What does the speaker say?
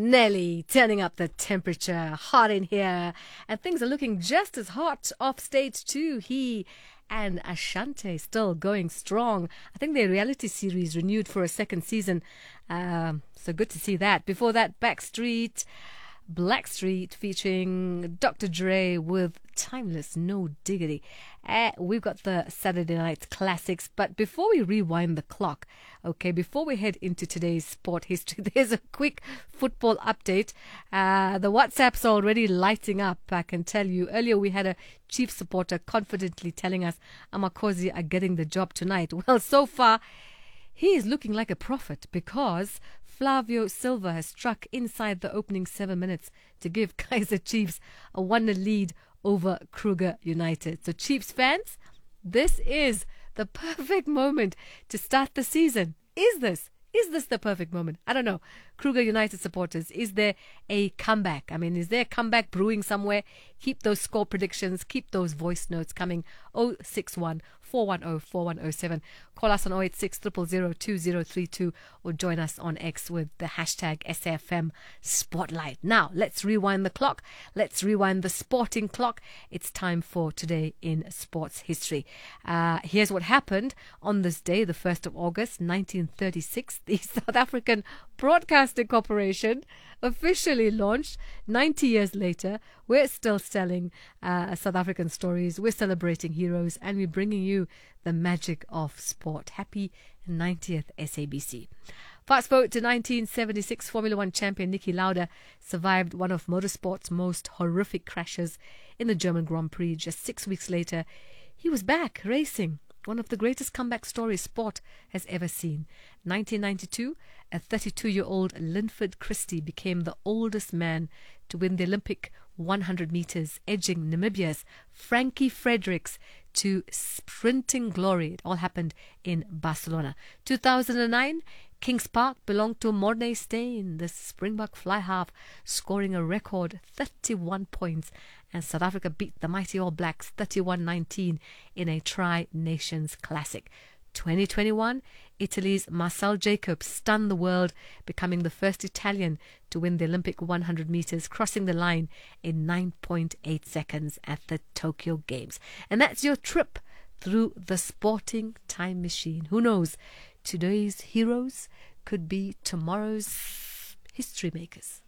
Nelly turning up the temperature, hot in here, and things are looking just as hot off stage too. He and Ashanti still going strong. I think their reality series renewed for a second season, so good to see that. Before that, Blackstreet featuring Dr. Dre with Timeless No Diggity. We've got the Saturday night classics, but before we rewind the clock, before we head into today's sport history, there's a quick football update. The WhatsApp's already lighting up, I can tell you. Earlier we had a Chiefs supporter confidently telling us Amakosi are getting the job tonight. Well, so far he is looking like a prophet because Flavio Silva has struck inside the opening 7 minutes to give Kaizer Chiefs a 1-0 lead over Kruger United. So Chiefs fans, this is the perfect moment to start the season. Is this the perfect moment? I don't know. Kruger United supporters, is there a comeback? I mean, is there a comeback brewing somewhere? Keep those score predictions, keep those voice notes coming. 061 410 4107. Call us on 086 000 2032 or join us on X with the hashtag SAFM Spotlight. Now, let's rewind the clock. Let's rewind the sporting clock. It's time for Today in Sports History. Here's what happened on this day, the 1st of August, 1936. The South African Broadcasting Corporation officially launched. 90 years later, we're still selling South African stories. We're celebrating heroes and we're bringing you the magic of sport. Happy 90th SABC. Fast forward to 1976, Formula One champion Niki Lauda survived one of motorsport's most horrific crashes in the German Grand Prix. Just 6 weeks later, he was back racing. One of the greatest comeback stories sport has ever seen. 1992, a 32-year-old Linford Christie became the oldest man to win the Olympic 100 meters, edging Namibia's Frankie Fredericks to sprinting glory. It all happened in Barcelona. 2009, Kings Park belonged to Mornay Steyn, the Springbok fly half, scoring a record 31 points. And South Africa beat the mighty All Blacks 31-19 in a Tri-Nations Classic. 2021, Italy's Marcel Jacobs stunned the world, becoming the first Italian to win the Olympic 100 meters, crossing the line in 9.8 seconds at the Tokyo Games. And that's your trip through the sporting time machine. Who knows? Today's heroes could be tomorrow's history makers.